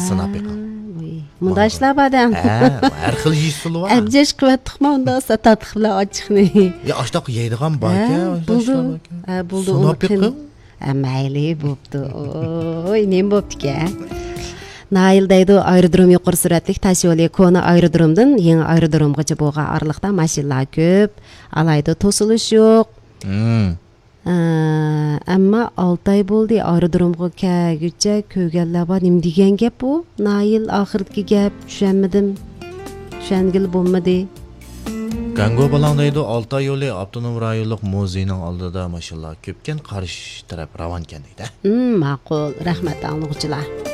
Sınap ekan. Munda işler badam. Her xil yisulu var. Abjeş kıvattık mı onda satattık bile açıkını. Ya aştaq yeydigan baka. Buldu. Sınap ekan. Mayli boptu. Oy, nem boptu ki? Nail deydi aerodrom yuqori suratlik taş yolu kona aerodromdan yangi aerodromgacha bo'lgan araliqda mashinalar ko'p, alayda to'silish yo'q. Ammo 6 oy bo'ldi aerodromga kelguncha ko'rganlar bor. Nim degan gap bu? Nail oxirgi gap tushunmadim. Tushungil bo'lmadi. Gango balangdaydi 6 oy yo'li avtonom rayonlik muzeyning oldida mashinalar ko'pkan, qarshi taraf ravon ekan deydi. Ma'qul, rahmat anglovchilar.